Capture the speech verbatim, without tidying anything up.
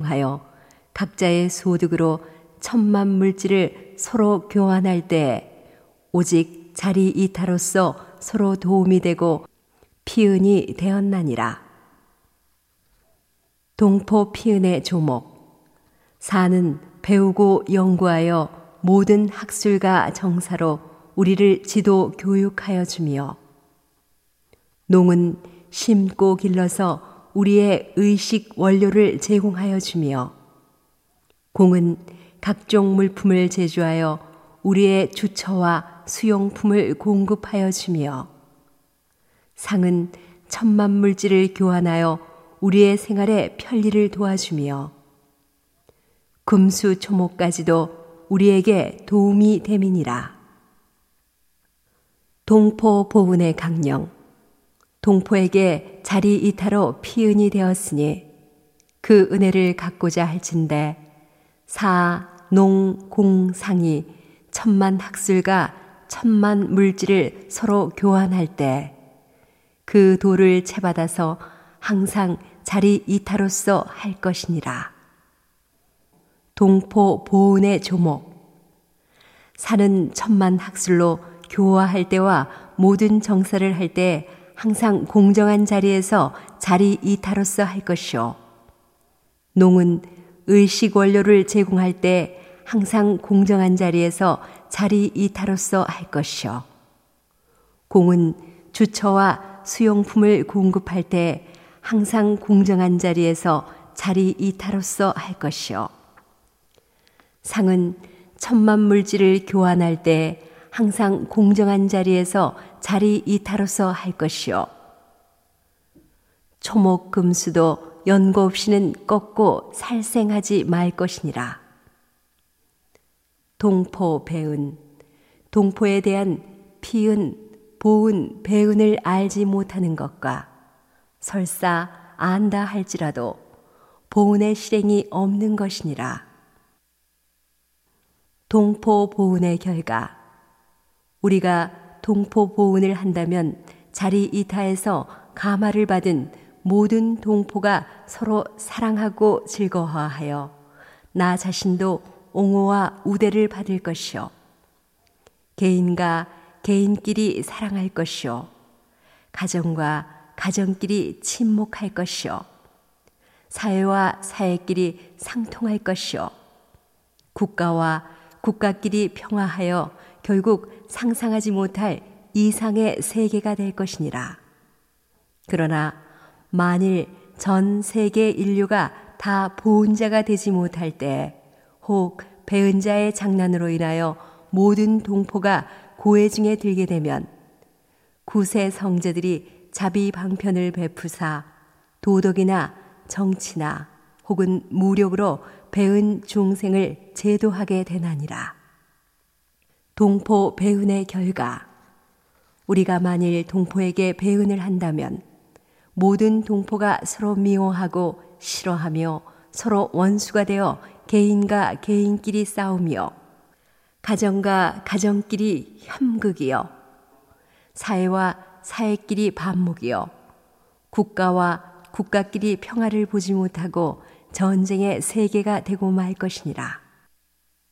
미워하여 각자의 소득으로 천만 물질을 서로 교환할 때 오직 자리 이타로서 서로 도움이 되고 피은이 되었나니라. 동포 피은의 조목. 사는 배우고 연구하여 모든 학술과 정사로 우리를 지도 교육하여 주며, 농은 심고 길러서 우리의 의식 원료를 제공하여 주며, 공은 각종 물품을 제조하여 우리의 주처와 수용품을 공급하여 주며, 상은 천만 물질을 교환하여 우리의 생활에 편리를 도와주며, 금수초목까지도 우리에게 도움이 됨이니라. 동포 보은의 강령. 동포에게 자리 이타로 피은이 되었으니 그 은혜를 갖고자 할진대 사, 농, 공, 상이 천만 학술과 천만 물질을 서로 교환할 때 그 도를 채받아서 항상 자리 이타로서 할 것이니라. 동포 보은의 조목. 사는 천만 학술로 교화할 때와 모든 정사를 할 때 항상 공정한 자리에서 자리 이타로서 할 것이요, 농은 의식 원료를 제공할 때 항상 공정한 자리에서 자리 이타로서 할 것이요, 공은 주처와 수용품을 공급할 때 항상 공정한 자리에서 자리 이타로서 할 것이요, 상은 천만 물질을 교환할 때 항상 공정한 자리에서 자리 이타로서 할 것이요, 초목 금수도 연고 없이는 꺾고 살생하지 말 것이니라. 동포 배은. 동포에 대한 피은, 보은, 배은을 알지 못하는 것과 설사 안다 할지라도 보은의 실행이 없는 것이니라. 동포 보은의 결과. 우리가 동포 보은을 한다면 자리 이타에서 감화를 받은 모든 동포가 서로 사랑하고 즐거워하여 나 자신도 옹호와 우대를 받을 것이요, 개인과 개인끼리 사랑할 것이요, 가정과 가정끼리 친목할 것이요, 사회와 사회끼리 상통할 것이요, 국가와 국가끼리 평화하여 결국 상상하지 못할 이상의 세계가 될 것이니라. 그러나 만일 전 세계 인류가 다 보은자가 되지 못할 때, 혹 배은자의 장난으로 인하여 모든 동포가 고해 중에 들게 되면 구세 성제들이 자비 방편을 베푸사 도덕이나 정치나 혹은 무력으로 배은 중생을 제도하게 되나니라. 동포 배은의 결과. 우리가 만일 동포에게 배은을 한다면 모든 동포가 서로 미워하고 싫어하며 서로 원수가 되어 개인과 개인끼리 싸우며 가정과 가정끼리 협극이요, 사회와 사회끼리 반목이요, 국가와 국가끼리 평화를 보지 못하고 전쟁의 세계가 되고 말 것이니라.